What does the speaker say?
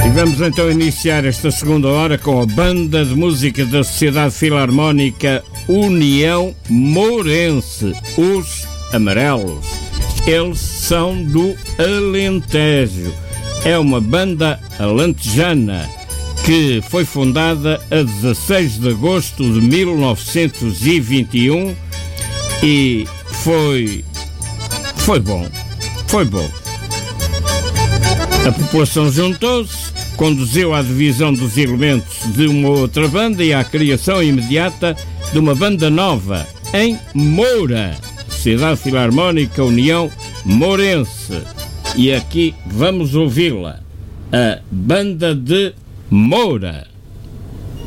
E vamos então iniciar esta segunda hora com a banda de música da Sociedade Filarmónica União Mourense, os Amarelos. Eles são do Alentejo. É uma banda alentejana que foi fundada a 16 de agosto de 1921 e foi bom. A população juntou-se, conduziu à divisão dos elementos de uma outra banda e à criação imediata de uma banda nova em Moura, Sociedade Filarmónica União Mourense. E aqui vamos ouvi-la, a Banda de Moura.